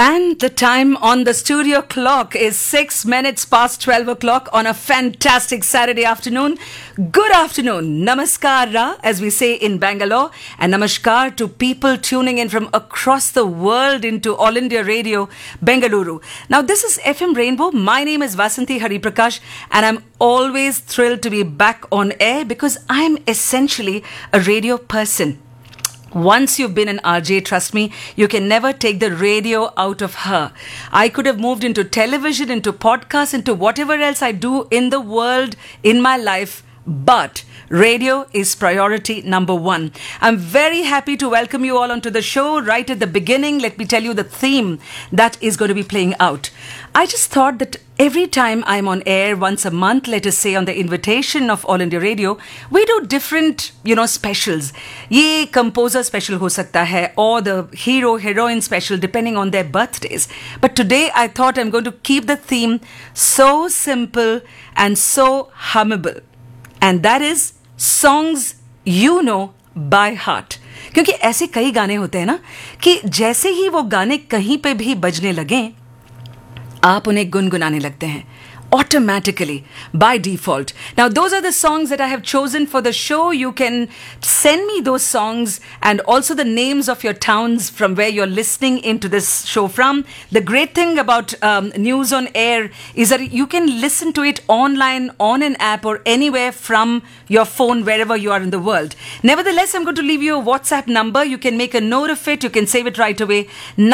And the time on the studio clock is 6 minutes past 12 o'clock on a fantastic Saturday afternoon. Good afternoon. Namaskar, as we say in Bangalore. And namaskar to people tuning in from across the world into All India Radio, Bengaluru. Now, this is FM Rainbow. My name is Vasanthi Hariprakash, and I'm always thrilled to be back on air because I'm essentially a radio person. Once you've been an RJ, trust me, you can never take the radio out of her. I could have moved into television, into podcasts, into whatever else I do in the world, in my life, but radio is priority number one. I'm very happy to welcome you all onto the show. Right at the beginning, let me tell you the theme that is going to be playing out. I just thought that every time I'm on air, once a month, let us say on the invitation of All India Radio, we do different, specials. Ye composer special ho sakta hai, or the hero, heroine special, depending on their birthdays. But today I thought I'm going to keep the theme so simple and so hummable. And that is songs you know by heart. क्योंकि ऐसे कई गाने होते हैं ना कि जैसे ही वो गाने कहीं पे भी बजने लगें आप उन्हें गुनगुनाने लगते हैं automatically by default. Now, those are the songs that I have chosen for the show. You can send me those songs and also the names of your towns from where you're listening into this show from. The great thing about News on Air is that you can listen to it online, on an app, or anywhere from your phone, wherever you are in the world. Nevertheless, I'm going to leave you a WhatsApp number. You can make a note of it. You can save it right away.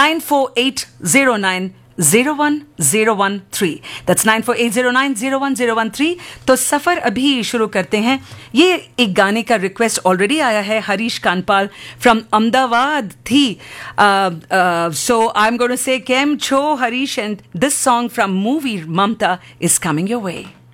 94809 01013. That's 94809 तो सफर अभी शुरू करते हैं. ये एक गाने का request already आया है हरीश कानपाल फ्रॉम अहमदाबाद थी. So I'm going to say केम छो Harish, and this song from movie Mamta is coming your way.